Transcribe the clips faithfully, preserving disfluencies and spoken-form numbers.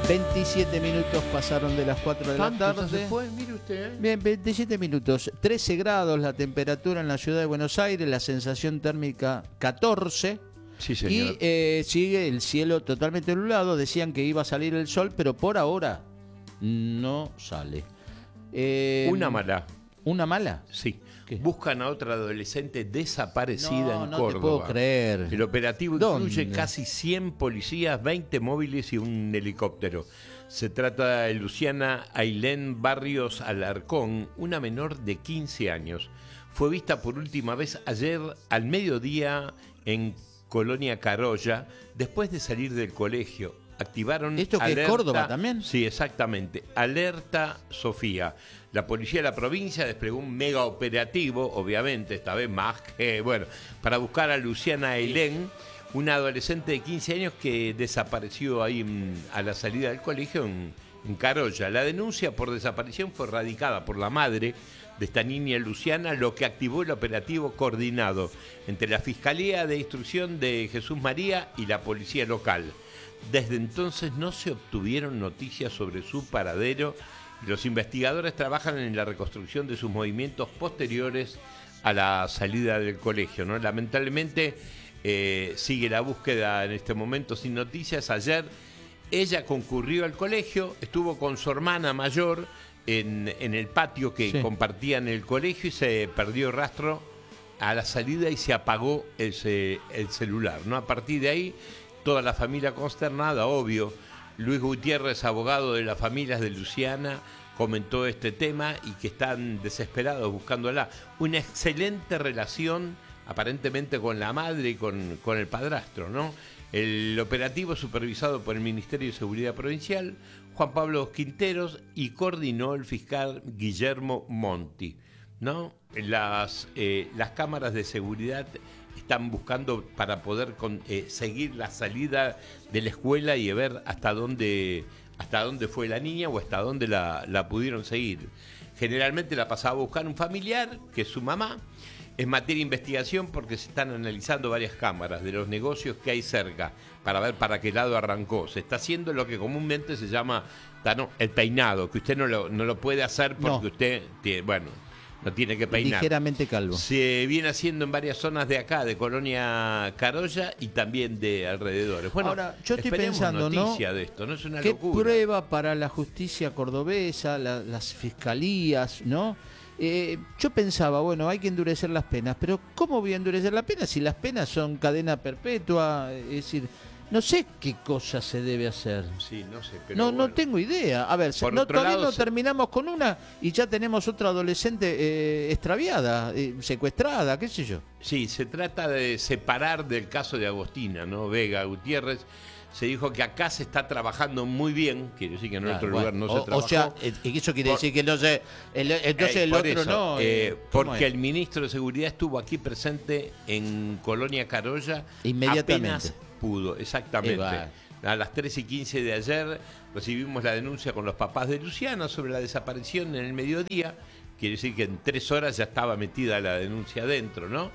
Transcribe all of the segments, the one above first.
veintisiete minutos pasaron de las cuatro de la tarde. Se fue, mire usted. ¿eh? Bien, veintisiete minutos. trece grados la temperatura en la ciudad de Buenos Aires, la sensación térmica catorce. Sí, señor. Y eh, sigue el cielo totalmente nublado. Decían que iba a salir el sol, pero por ahora no sale. Eh, Una mala. ¿Una mala? Sí. ¿Qué? Buscan a otra adolescente desaparecida No, en no Córdoba. te puedo creer. El operativo ¿Dónde? incluye casi cien policías, veinte móviles y un helicóptero. Se trata de Luciana Ailén Barrios Alarcón, una menor de quince años. Fue vista por última vez ayer al mediodía en Colonia Carolla, después de salir del colegio. Activaron ¿Esto que alerta, es Córdoba también? Sí, exactamente. Alerta Sofía. La policía de la provincia desplegó un mega operativo, obviamente, esta vez más que, bueno, para buscar a Luciana Ailén, una adolescente de quince años que desapareció ahí en, a la salida del colegio en, en Carolla. La denuncia por desaparición fue radicada por la madre de esta niña Luciana, lo que activó el operativo coordinado entre la Fiscalía de Instrucción de Jesús María y la policía local. Desde entonces no se obtuvieron noticias sobre su paradero y los investigadores trabajan en la reconstrucción de sus movimientos posteriores a la salida del colegio, ¿no? Lamentablemente eh, sigue la búsqueda en este momento sin noticias. Ayer ella concurrió al colegio, estuvo con su hermana mayor en, en el patio que sí. compartían el colegio y se perdió rastro a la salida y se apagó el, el celular, ¿no? A partir de ahí toda la familia consternada, obvio. Luis Gutiérrez, abogado de las familias de Luciana, comentó este tema y que están desesperados buscándola. Una excelente relación, aparentemente, con la madre y con, con el padrastro, ¿no? El operativo supervisado por el Ministerio de Seguridad Provincial, Juan Pablo Quinteros, y coordinó el fiscal Guillermo Monti, ¿no? Las, eh, las cámaras de seguridad están buscando para poder con, eh, seguir la salida de la escuela y ver hasta dónde, hasta dónde fue la niña o hasta dónde la, la pudieron seguir. Generalmente la pasaba a buscar un familiar, que es su mamá. Es materia de investigación porque se están analizando varias cámaras de los negocios que hay cerca para ver para qué lado arrancó. Se está haciendo lo que comúnmente se llama no, el peinado, que usted no lo, no lo puede hacer porque no. usted tiene, bueno, no tiene que peinar. Ligeramente calvo. Se viene haciendo en varias zonas de acá, de Colonia Carolla y también de alrededores. Bueno, ahora, yo estoy pensando, noticia ¿no? de esto, no es una ¿Qué locura? Prueba para la justicia cordobesa, la, las fiscalías, ¿no? Eh, yo pensaba, bueno, hay que endurecer las penas, pero ¿cómo voy a endurecer las penas si las penas son cadena perpetua? Es decir, no sé qué cosa se debe hacer. Sí, no sé, pero no, bueno. no tengo idea. A ver, no, todavía lado, no se... terminamos con una y ya tenemos otra adolescente eh, extraviada, eh, secuestrada, qué sé yo. Sí, se trata de separar del caso de Agostina, ¿no? Vega Gutiérrez. Se dijo que acá se está trabajando muy bien, quiere decir que en claro, otro bueno, lugar no o, se trabajó. O sea, eso quiere por, decir que no se, el, entonces eh, el otro eso, no. Eh, porque el ministro de Seguridad estuvo aquí presente en Colonia Carolla. Inmediatamente. Apenas pudo, exactamente. A las tres y quince de ayer recibimos la denuncia con los papás de Luciana sobre la desaparición en el mediodía. Quiere decir que en tres horas ya estaba metida la denuncia adentro, ¿no?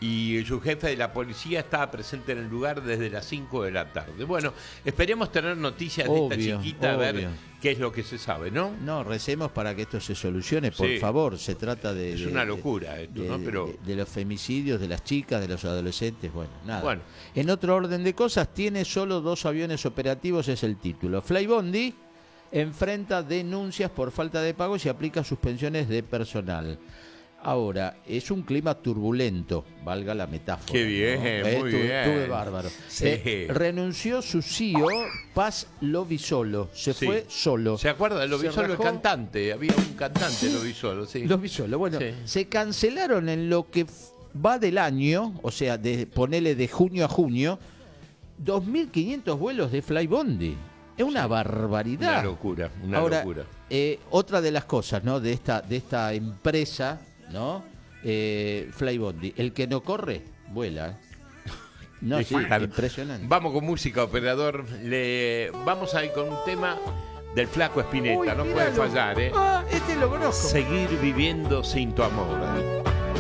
Y su jefe de la policía estaba presente en el lugar desde las cinco de la tarde. Bueno, esperemos tener noticias obvio, de esta chiquita, obvio. a ver qué es lo que se sabe, ¿no? No, recemos para que esto se solucione, por sí. favor. Se trata de... Es de, una locura de, esto, de, ¿no? Pero... De, de los femicidios, de las chicas, de los adolescentes, bueno, nada. Bueno. En otro orden de cosas, tiene solo dos aviones operativos, es el título. Flybondi enfrenta denuncias por falta de pagos y aplica suspensiones de personal. Ahora, es un clima turbulento, valga la metáfora. Qué bien, ¿no? muy eh, tuve, bien. Tuve bárbaro. Sí. Eh, renunció su C E O, Paz Lovisolo. Se sí. fue solo. ¿Se acuerda de Lovisolo, el cantante? Había un cantante, Lovisolo, sí. Lovisolo, bueno, sí. se cancelaron en lo que va del año, o sea, de ponele de junio a junio, dos mil quinientos vuelos de Flybondi. Es una sí. barbaridad. Una locura, una Ahora, locura. Eh, otra de las cosas, ¿no? De esta, de esta empresa, ¿no? Eh, Flybondi. El que no corre, vuela. No, sí, claro. Impresionante. Vamos con música, operador. Le vamos a ir con un tema del Flaco Spinetta. Uy, no puede fallar, ¿eh? Ah, este lo conozco. Seguir viviendo sin tu amor.